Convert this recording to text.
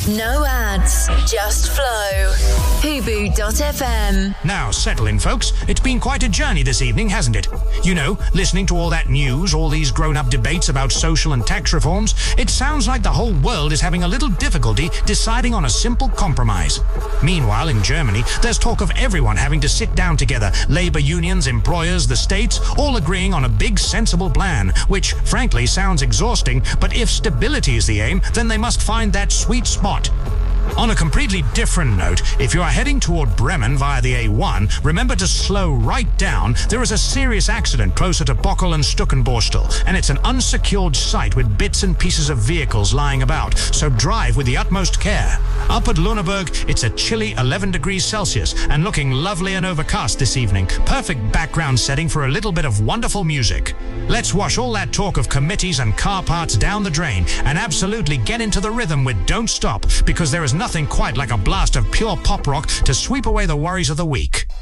No ads, just flow. Hubu.fm. Now, settle in, folks. It's been quite a journey this evening, hasn't it? You know, listening to all that news, all these grown-up debates about social and tax reforms, it sounds like the whole world is having a little difficulty deciding on a simple compromise. Meanwhile, in Germany, there's talk of everyone having to sit down together, labor unions, employers, the states, all agreeing on a big, sensible plan, which, frankly, sounds exhausting, but if stability is the aim, then they must find that sweet spot. On a completely different note, if you are heading toward Bremen via the A1, remember to slow right down. There is a serious accident closer to Bochel and Stuckenborstel, and it's an unsecured site with bits and pieces of vehicles lying about, so drive with the utmost care. Up at Lüneburg, it's a chilly 11 degrees Celsius and looking lovely and overcast this evening. Perfect background setting for a little bit of wonderful music. Let's wash all that talk of committees and car parts down the drain and absolutely get into the rhythm with Don't Stop, because there is nothing quite like a blast of pure pop rock to sweep away the worries of the week.